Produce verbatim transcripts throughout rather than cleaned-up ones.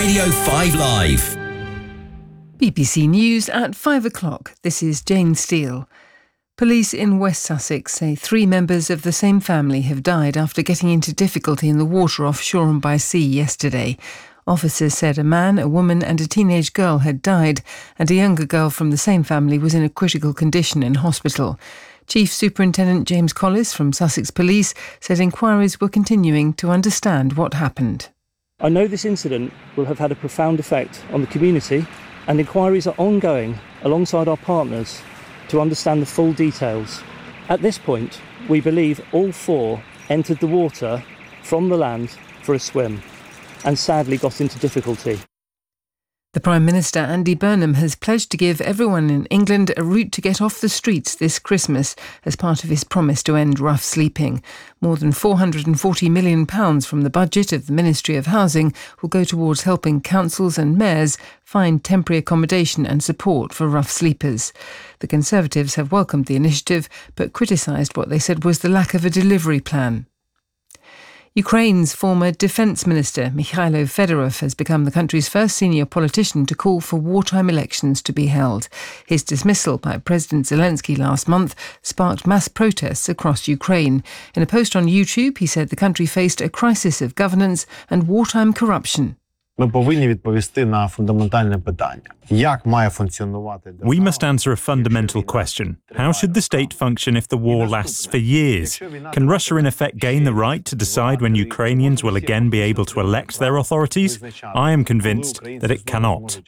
Radio five Live. B B C News at five o'clock. This is Jane Steele. Police in West Sussex say three members of the same family have died after getting into difficulty in the water off Shoreham-by-Sea yesterday. Officers said a man, a woman and a teenage girl had died, and a younger girl from the same family was in a critical condition in hospital. Chief Superintendent James Collis from Sussex Police said inquiries were continuing to understand what happened. I know this incident will have had a profound effect on the community, and inquiries are ongoing alongside our partners to understand the full details. At this point, we believe all four entered the water from the land for a swim and sadly got into difficulty. The Prime Minister, Andy Burnham, has pledged to give everyone in England a route to get off the streets this Christmas as part of his promise to end rough sleeping. More than four hundred forty million pounds from the budget of the Ministry of Housing will go towards helping councils and mayors find temporary accommodation and support for rough sleepers. The Conservatives have welcomed the initiative but criticised what they said was the lack of a delivery plan. Ukraine's former defence minister, Mikhailo Fedorov, has become the country's first senior politician to call for wartime elections to be held. His dismissal by President Zelensky last month sparked mass protests across Ukraine. In a post on YouTube, he said the country faced a crisis of governance and wartime corruption. Ми повинні відповісти на фундаментальне питання. Як має функціонувати держава? We must answer a fundamental question. How should the state function if the war lasts for years? Can Russia in effect gain the right to decide when Ukrainians will again be able to elect their authorities? I am convinced that it cannot.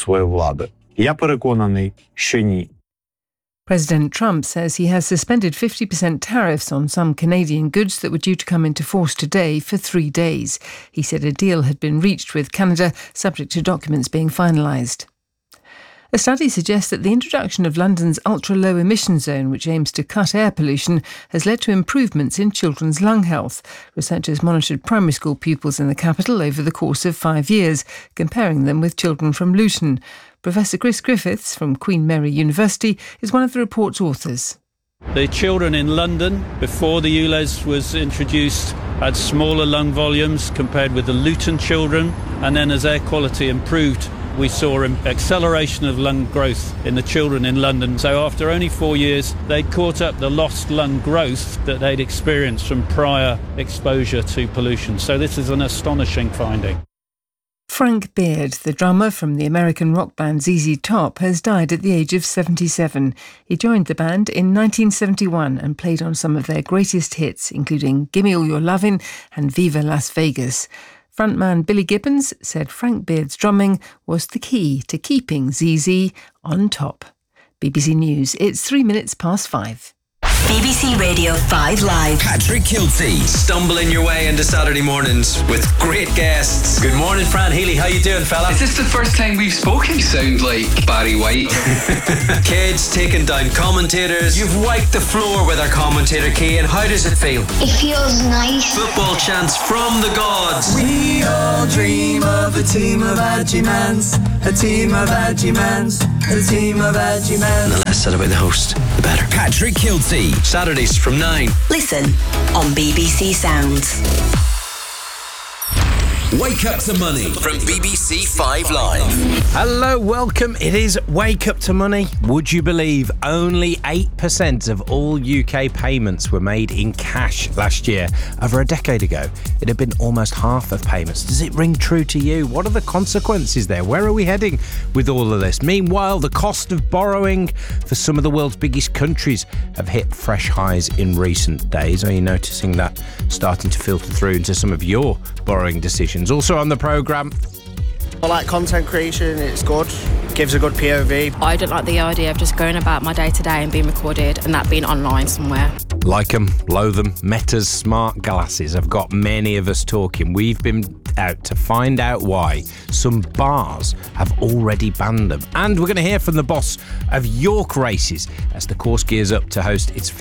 Я переконаний, що ні. President Trump says he has suspended fifty percent tariffs on some Canadian goods that were due to come into force today for three days. He said a deal had been reached with Canada, subject to documents being finalised. A study suggests that the introduction of London's ultra-low emission zone, which aims to cut air pollution, has led to improvements in children's lung health. Researchers monitored primary school pupils in the capital over the course of five years, comparing them with children from Luton. Professor Chris Griffiths from Queen Mary University is one of the report's authors. The children in London, before the U L E Z was introduced, had smaller lung volumes compared with the Luton children, and then as air quality improved, we saw an acceleration of lung growth in the children in London. So after only four years, they'd caught up the lost lung growth that they'd experienced from prior exposure to pollution. So this is an astonishing finding. Frank Beard, the drummer from the American rock band Z Z Top, has died at the age of seventy-seven. He joined the band in nineteen seventy-one and played on some of their greatest hits, including Gimme All Your Lovin' and Viva Las Vegas. Frontman Billy Gibbons said Frank Beard's drumming was the key to keeping Z Z on top. B B C News, it's three minutes past five. B B C Radio five Live. Patrick Kilty. Stumbling your way into Saturday mornings with great guests. Good morning, Fran Healy. How you doing, fella? Is this the first time we've spoken? You sound like Barry White. Kids taking down commentators. You've wiped the floor with our commentator, Cian. How does it feel? It feels nice. Football chants from the gods. We all dream of a team of Agimans, a team of Agimans, a team of Agimans. The less said about the host, the better. Patrick Kilty. Saturdays from nine. Listen on B B C Sounds. Wake Up to Money from B B C five Live. Hello, welcome. It is Wake Up to Money. Would you believe only eight percent of all U K payments were made in cash last year? Over a decade ago, it had been almost half of payments. Does it ring true to you? What are the consequences there? Where are we heading with all of this? Meanwhile, the cost of borrowing for some of the world's biggest countries have hit fresh highs in recent days. Are you noticing that starting to filter through into some of your borrowing decisions? Also on the programme, I like content creation, it's good, gives a good P O V. I don't like the idea of just going about my day-to-day and being recorded and that being online somewhere. Like them, loathe them, Meta's smart glasses have got many of us talking. We've been out to find out why some bars have already banned them. And we're going to hear from the boss of York Races as the course gears up to host its